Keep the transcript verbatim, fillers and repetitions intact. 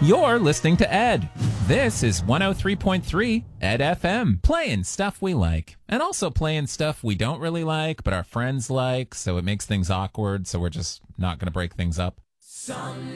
You're listening to Ed. This is one oh three point three Ed F M, playing stuff we like, and also playing stuff we don't really like, but our friends like, so it makes things awkward, so we're just not going to break things up. Some